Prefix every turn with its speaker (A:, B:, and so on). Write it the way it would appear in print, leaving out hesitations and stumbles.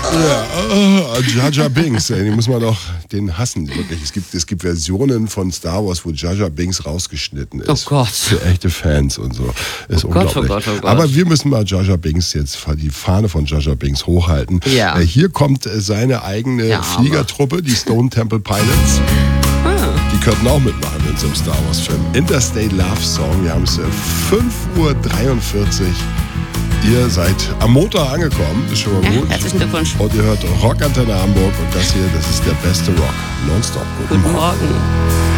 A: Ja, Jar Jar Binks, den muss man doch, den hassen wirklich. Es gibt Versionen von Star Wars, wo Jar Jar Binks rausgeschnitten ist.
B: Oh Gott.
A: Für echte Fans und so. Ist unglaublich.
B: Oh Gott.
A: Aber wir müssen mal Jar Jar Binks jetzt, die Fahne von Jar Jar Binks hochhalten.
B: Ja.
A: Hier kommt seine eigene Fliegertruppe, die Stone Temple Pilots. Die könnten auch mitmachen in so einem Star Wars Film. Interstate Love Song, wir haben es 5:43 Uhr. Ihr seid am Montag angekommen, ist schon mal gut.
B: Herzlichen Glückwunsch.
A: Und ihr hört Rockantenne Hamburg und das hier, das ist der beste Rock. Nonstop.
B: Guten Morgen.